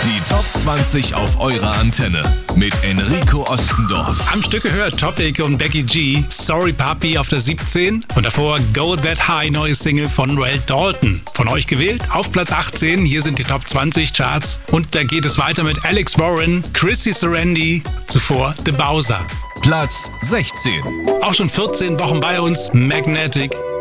Die Top 20 auf eurer Antenne mit Enrico Ostendorf. Am Stück gehört Topic und Becky G, Sorry Puppy auf der 17 und davor Go That High, neue Single von Rel Dalton. Von euch gewählt auf Platz 18, hier sind die Top 20 Charts und da geht es weiter mit Alex Warren, Chrissy Serendi, zuvor The Bowser. Platz 16. Auch schon 14 Wochen bei uns, Magnetic.